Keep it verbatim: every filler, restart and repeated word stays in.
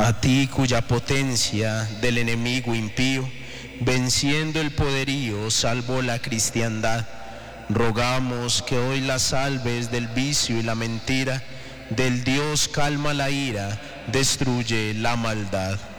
A ti cuya potencia del enemigo impío, venciendo el poderío, salvó la cristiandad, rogamos que hoy la salves del vicio y la mentira, del Dios calma la ira, destruye la maldad.